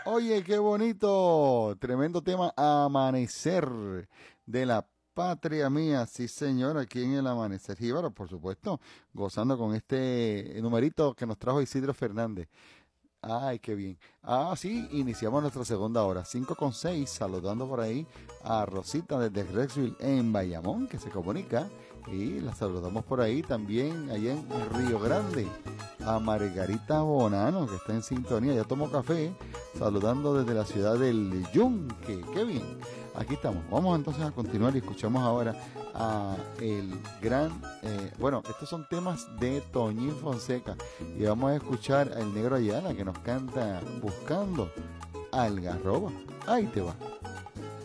Oye, qué bonito, tremendo tema, Amanecer de la patria mía, sí señor, aquí en el Amanecer Jíbaro, por supuesto, gozando con este numerito que nos trajo Isidro Fernández. Ay, qué bien. Ah, sí, iniciamos nuestra segunda hora, 5:06, saludando por ahí a Rosita desde Rexville en Bayamón, que se comunica, y la saludamos por ahí también, allá en Río Grande, a Margarita Bonano, que está en sintonía, ya tomó café, saludando desde la ciudad del Yunque, qué bien. Aquí estamos, vamos entonces a continuar y escuchamos ahora a el gran, bueno, estos son temas de Toñín Fonseca y vamos a escuchar al Negro Ayala que nos canta Buscando Algarroba. Ahí te va.